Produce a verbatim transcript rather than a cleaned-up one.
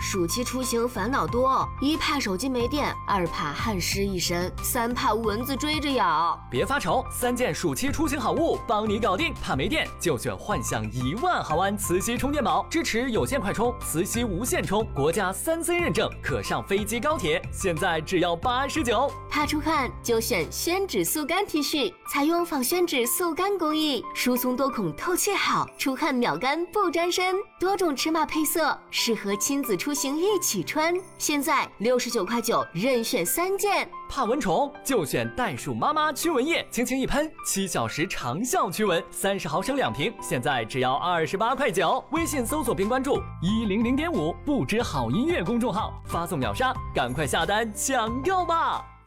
暑期出行烦恼多，一怕手机没电，二怕汗湿一身，三怕蚊子追着咬。 别发愁，三件暑期出行好物帮你搞定。怕没电就选幻象一万毫安磁吸充电宝，支持有线快充、磁吸无线充，国家三 C 认证，可上飞机高铁，现在只要八十九。 怕出汗就选宣纸速干 T 恤，采用仿宣纸速干工艺，疏松多孔，透气好，出汗秒干不沾身，多种尺码配色，适合亲子出行一起穿。现在六十九块九，任选三件。 怕蚊虫就选袋鼠妈妈驱蚊液，轻轻一喷，七小时长效驱蚊，三十毫升两瓶，现在只要二十八块九。微信搜索并关注一零零点五不知好音乐公众号，发送秒杀，赶快下单抢购吧！